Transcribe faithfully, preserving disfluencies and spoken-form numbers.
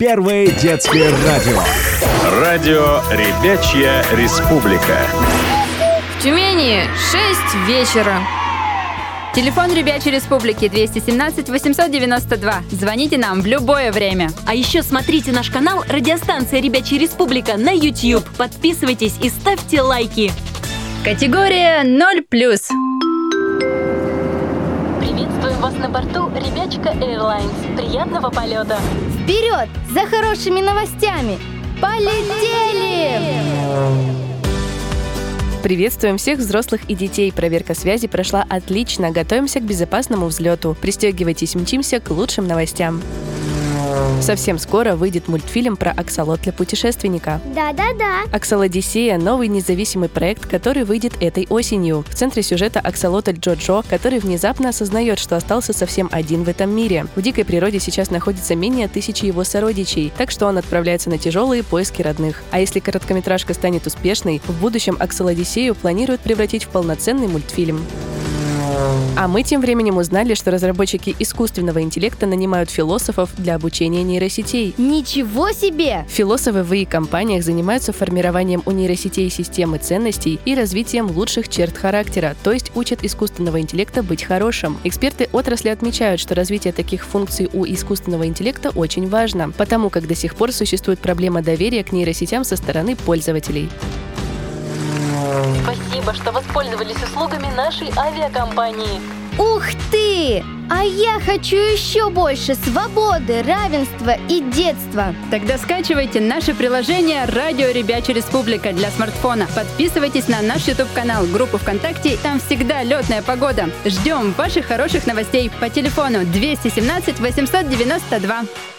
Первое детское радио. Радио «Ребячья республика». В Тюмени шесть вечера. Телефон Ребячей Республики двести семнадцать восемьсот девяносто два. Звоните нам в любое время. А еще смотрите наш канал «Радиостанция Ребячая Республика» на YouTube. Подписывайтесь и ставьте лайки. Категория ноль плюс. Приветствуем вас на борту Ребячка Airlines. Приятного полета. Вперед! За хорошими новостями! Полетели! Приветствуем всех взрослых и детей. Проверка связи прошла отлично. Готовимся к безопасному взлету. Пристегивайтесь, мчимся к лучшим новостям. Совсем скоро выйдет мультфильм про аксолот для путешественника. Да-да-да. «Аксолодиссея» — новый независимый проект, который выйдет этой осенью. В центре сюжета аксолотль Джо-Джо, который внезапно осознает, что остался совсем один в этом мире. В дикой природе сейчас находится менее тысячи его сородичей, так что он отправляется на тяжелые поиски родных. А если короткометражка станет успешной, в будущем «Аксолодиссею» планируют превратить в полноценный мультфильм. А мы тем временем узнали, что разработчики искусственного интеллекта нанимают философов для обучения нейросетей. Ничего себе! Философы в ИИ-компаниях занимаются формированием у нейросетей системы ценностей и развитием лучших черт характера, то есть учат искусственного интеллекта быть хорошим. Эксперты отрасли отмечают, что развитие таких функций у искусственного интеллекта очень важно, потому как до сих пор существует проблема доверия к нейросетям со стороны пользователей. Спасибо, что воспользовались услугами нашей авиакомпании. Ух ты! А я хочу еще больше свободы, равенства и детства. Тогда скачивайте наше приложение «Радио Ребячая Республика» для смартфона. Подписывайтесь на наш YouTube-канал, группу ВКонтакте. Там всегда летная погода. Ждем ваших хороших новостей по телефону двести семнадцать восемьсот девяносто два.